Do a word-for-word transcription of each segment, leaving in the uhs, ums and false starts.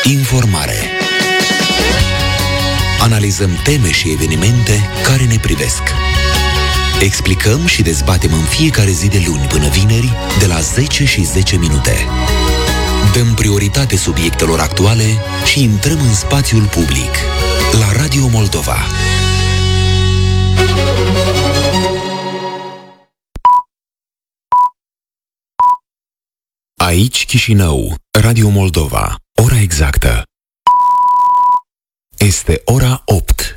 Informare. Analizăm teme și evenimente care ne privesc. Explicăm și dezbatem în fiecare zi de luni până vineri, de la zece și zece minute. Dăm prioritate subiectelor actuale și intrăm în spațiul public. La Radio Moldova. Aici Chișinău, Radio Moldova. Ora exactă este ora opt.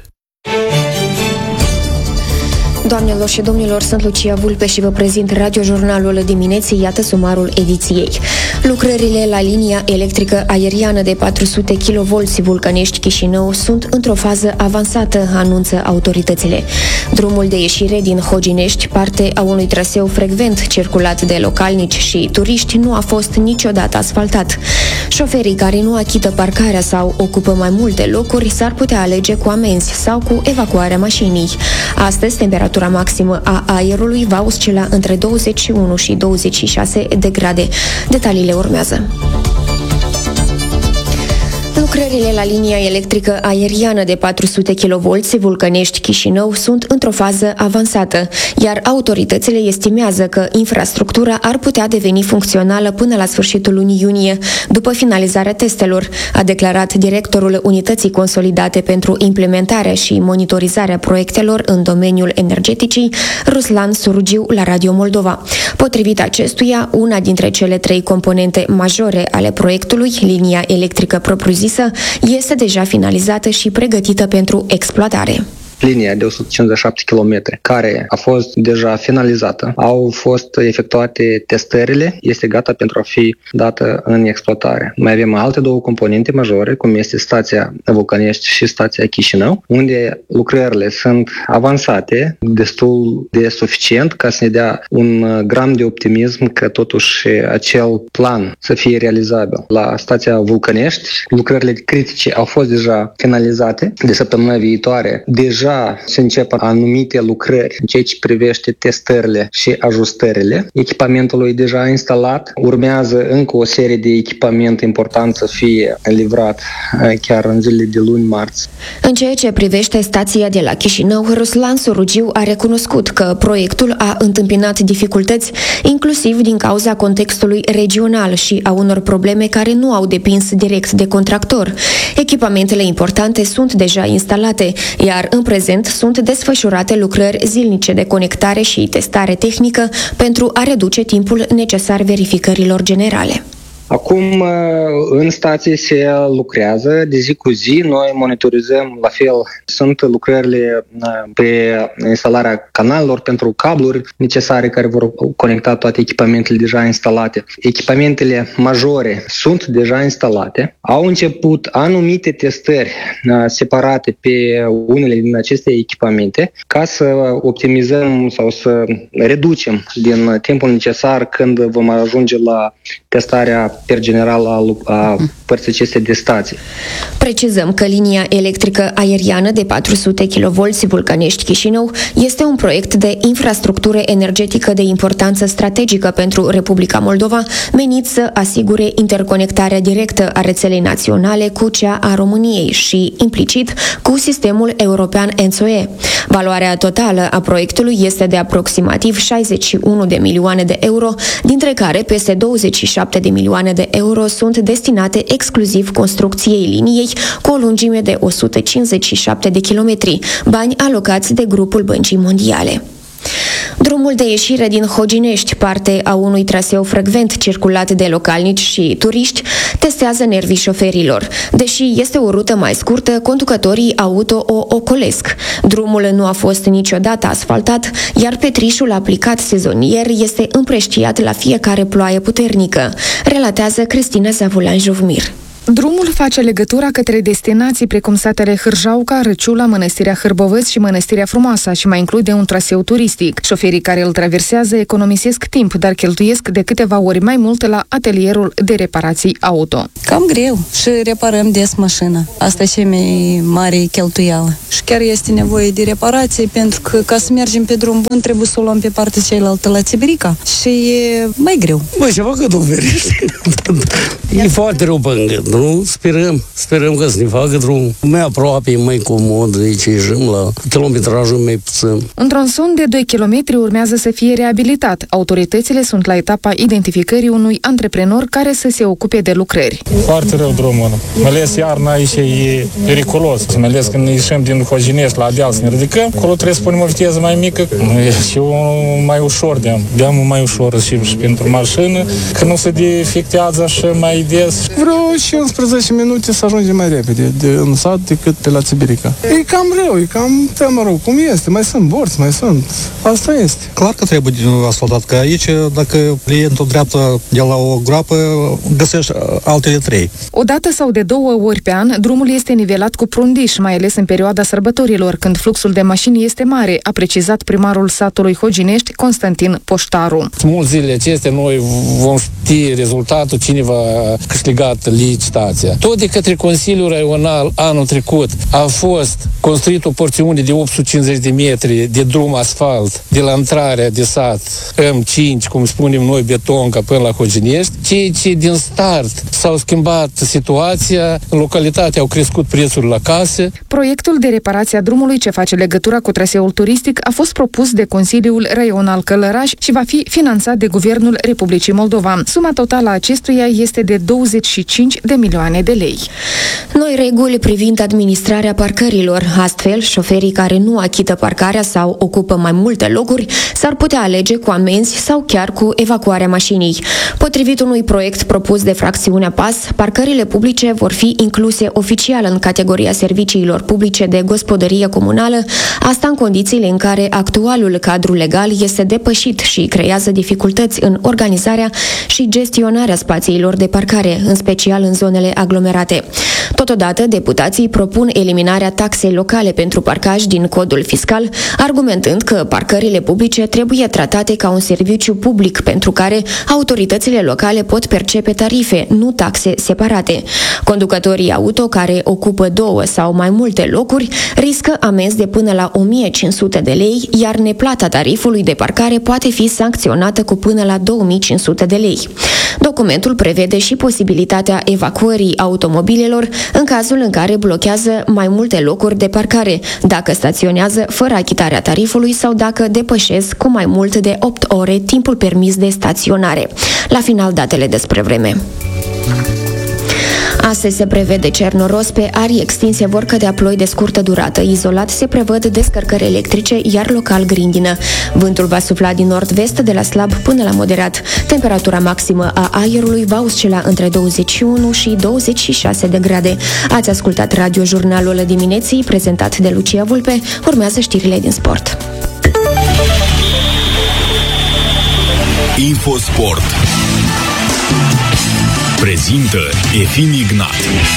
Doamnelor și domnilor, sunt Lucia Vulpe și vă prezint radiojurnalul dimineții, iată sumarul ediției. Lucrările la linia electrică aeriană de patru sute kilovolți Vulcănești-Chișinău sunt într-o fază avansată, anunță autoritățile. Drumul de ieșire din Hoginești, parte a unui traseu frecvent circulat de localnici și turiști, nu a fost niciodată asfaltat. Șoferii care nu achită parcarea sau ocupă mai multe locuri s-ar putea alege cu amenzi sau cu evacuarea mașinii. Astăzi, temperatura maximă a aerului va oscila între douăzeci și unu și douăzeci și șase de grade. Detaliile urmează. Lucrările la linia electrică aeriană de patru sute kilovolți Vulcănești-Chișinău sunt într-o fază avansată, iar autoritățile estimează că infrastructura ar putea deveni funcțională până la sfârșitul lunii iunie, după finalizarea testelor, a declarat directorul Unității Consolidate pentru Implementarea și Monitorizarea Proiectelor în domeniul energeticii, Ruslan Surugiu, la Radio Moldova. Potrivit acestuia, una dintre cele trei componente majore ale proiectului, linia electrică propriu-zisă, este deja finalizată și pregătită pentru exploatare. Linia de o sută cincizeci și șapte de kilometri, care a fost deja finalizată, au fost efectuate testările, este gata pentru a fi dată în exploatare. Mai avem alte două componente majore, cum este stația Vulcănești și stația Chișinău, unde lucrările sunt avansate, destul de suficient ca să ne dea un gram de optimism că totuși acel plan să fie realizabil. La stația Vulcănești, lucrările critice au fost deja finalizate. De săptămâna viitoare, deja se încep anumite lucrări în ceea ce privește testările și ajustările. Echipamentul e deja instalat. Urmează încă o serie de echipament important să fie livrat chiar în zilele de luni, marți. În ceea ce privește stația de la Chișinău, Ruslan Surugiu a recunoscut că proiectul a întâmpinat dificultăți, inclusiv din cauza contextului regional și a unor probleme care nu au depins direct de contractor. Echipamentele importante sunt deja instalate, iar în prezent sunt desfășurate lucrări zilnice de conectare și testare tehnică pentru a reduce timpul necesar verificărilor generale. Acum, în stație se lucrează de zi cu zi, noi monitorizăm la fel, sunt lucrările pe instalarea canalelor pentru cabluri necesare care vor conecta toate echipamentele deja instalate. Echipamentele majore sunt deja instalate, au început anumite testări separate pe unele din aceste echipamente ca să optimizăm sau să reducem din timpul necesar când vom ajunge la testarea per general a, a părții acestei de stații. Precizăm că linia electrică aeriană de patru sute kilovolți Vulcănești-Chișinău este un proiect de infrastructură energetică de importanță strategică pentru Republica Moldova, menit să asigure interconectarea directă a rețelei naționale cu cea a României și, implicit, cu sistemul european N S O E. Valoarea totală a proiectului este de aproximativ șaizeci și unu de milioane de euro, dintre care peste douăzeci și șapte de milioane de euro sunt destinate exclusiv construcției liniei cu o lungime de o sută cincizeci și șapte de kilometri, bani alocați de grupul Băncii Mondiale. Drumul de ieșire din Hoginești, parte a unui traseu frecvent circulat de localnici și turiști, testează nervii șoferilor. Deși este o rută mai scurtă, conducătorii auto o ocolesc. Drumul nu a fost niciodată asfaltat, iar petrișul aplicat sezonier este împrăștiat la fiecare ploaie puternică, relatează Cristina Zavulan-Juvmir. Drumul face legătura către destinații precum satele Hârjauca, Răciula, Mănăstirea Hârbovăț și Mănăstirea Frumoasa și mai include un traseu turistic. Șoferii care îl traversează economisesc timp, dar cheltuiesc de câteva ori mai mult la atelierul de reparații auto. Cam greu și reparăm des mașina. Asta e cea mai mare cheltuială. Și chiar este nevoie de reparație pentru că ca să mergem pe drum bun trebuie să o luăm pe partea cealaltă la Țiberica și e mai greu. Băi, ceva că tu ferești. E foarte rău pe drum, sperăm, sperăm că să ne facă drum mai aproape, mai comod, deci ieșim la kilometrajul mai puțin. Un tronson de doi kilometri urmează să fie reabilitat. Autoritățile sunt la etapa identificării unui antreprenor care să se ocupe de lucrări. Foarte rău drumul, mai ales iarna aici e periculos, mai ales când ieșim din Hojinești la deal să ne ridicăm, acolo trebuie să punem o viteză mai mică și mai ușor de-am, de-am mai ușor și, și pentru mașină, că nu se defectează așa mai des. Vreo cincisprezece minute să ajungem mai repede de, în sat decât pe la Țibirica. E cam rău, e cam teamă rău, cum este, mai sunt borți, mai sunt, asta este. Clar că trebuie asfaltat, că aici, dacă clientul dreaptă de la o groapă, găsești altele trei. O dată sau de două ori pe an, drumul este nivelat cu prundiș, mai ales în perioada sărbătorilor, când fluxul de mașini este mare, a precizat primarul satului Hoginești, Constantin Poștaru. Mult zilele acestea noi vom ști rezultatul, cine va câștigat licitația. Tot de către Consiliul Raional anul trecut a fost construit o porțiune de opt sute cincizeci de metri de drum asfalt de la intrarea de sat M cinci, cum spunem noi, betonca până la Hoginești, ceea ce din start s-au schimbat situația, în localitate au crescut prețurile la case. Proiectul de reparație a drumului ce face legătura cu traseul turistic a fost propus de Consiliul Raional Călăraș și va fi finanțat de Guvernul Republicii Moldova. Suma totală a acestuia este de douăzeci și cinci de milioane de lei. Noi reguli privind administrarea parcărilor. Astfel, șoferii care nu achită parcarea sau ocupă mai multe locuri s-ar putea alege cu amenzi sau chiar cu evacuarea mașinii. Potrivit unui proiect propus de fracțiunea P A S, parcările publice vor fi incluse oficial în categoria serviciilor publice de gospodărie comunală, asta în condițiile în care actualul cadru legal este depășit și creează dificultăți în organizarea și gestionarea spațiilor de parcare, în special în zonele aglomerate. Totodată, deputații propun eliminarea taxei locale pentru parcaj din codul fiscal, argumentând că parcările publice trebuie tratate ca un serviciu public pentru care autoritățile locale pot percepe tarife, nu taxe separate. Conducătorii auto care ocupă două sau mai multe locuri riscă amenzi de până la o mie cinci sute de lei, iar neplata tarifului de parcare poate fi sancționată cu până la două mii cinci sute de lei. Documentul prevede și posibilitatea evacuării automobilelor în cazul în care blochează mai multe locuri de parcare, dacă staționează fără achitarea tarifului sau dacă depășesc cu mai mult de opt ore timpul permis de staționare. La final, datele despre vreme. Astăzi se prevede cer noros, pe arii extinse vor cădea ploi de scurtă durată. Izolat se prevăd descărcări electrice, iar local grindină. Vântul va sufla din nord-vest de la slab până la moderat. Temperatura maximă a aerului va oscila între douăzeci și unu și douăzeci și șase de grade. Ați ascultat Radio Jurnalul Dimineții, prezentat de Lucia Vulpe. Urmează știrile din sport. Infosport prezintă Efim Ignat.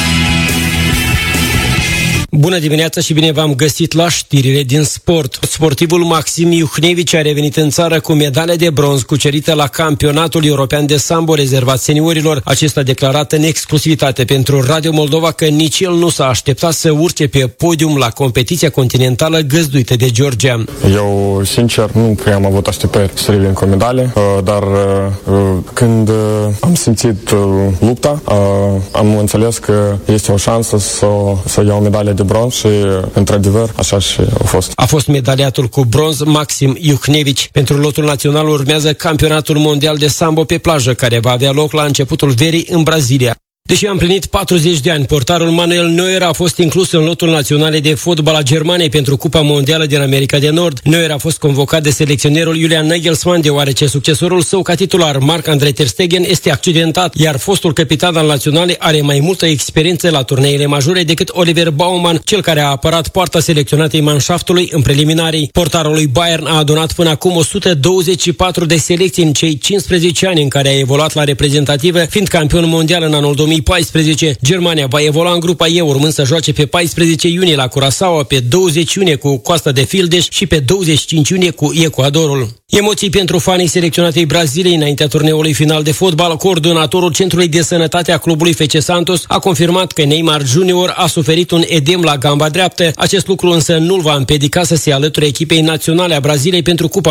Bună dimineața și bine v-am găsit la știrile din sport. Sportivul Maxim Iuhnevici a revenit în țară cu medalia de bronz cucerită la campionatul european de sambo rezervat seniorilor. Acesta a declarat în exclusivitate pentru Radio Moldova că nici el nu s-a așteptat să urce pe podium la competiția continentală găzduită de Georgia. Eu, sincer, nu prea am avut așteptări să revin cu o medalie, dar când am simțit lupta, am înțeles că este o șansă să, să iau medalia de bronz și, într-adevăr, așa și a fost. A fost medaliatul cu bronz Maxim Iuhnevici. Pentru lotul național urmează campionatul mondial de sambo pe plajă, care va avea loc la începutul verii în Brazilia. Deși a împlinit patruzeci de ani, portarul Manuel Neuer a fost inclus în lotul național de fotbal a Germaniei pentru Cupa Mondială din America de Nord. Neuer a fost convocat de selecționerul Julian Nagelsmann, deoarece succesorul său ca titular, Marc-André ter Stegen, este accidentat, iar fostul capitan al naționalei are mai multă experiență la turneile majore decât Oliver Baumann, cel care a apărat poarta selecționatei manschaftului în preliminarii. Portarul lui Bayern a adunat până acum o sută douăzeci și patru de selecții în cei cincisprezece ani în care a evoluat la reprezentativă, fiind campion mondial în anul două mii paisprezece. Germania va evolua în grupa E, urmând să joace pe paisprezece iunie la Curaçao, pe douăzeci iunie cu Costa de Fildeș și pe douăzeci și cinci iunie cu Ecuadorul. Emoții pentru fanii selecționatei Braziliei înaintea turneului final de fotbal. Coordonatorul Centrului de Sănătate a clubului F C Santos a confirmat că Neymar Junior a suferit un edem la gamba dreaptă. Acest lucru însă nu-l va împiedica să se alăture echipei naționale a Braziliei pentru Cupa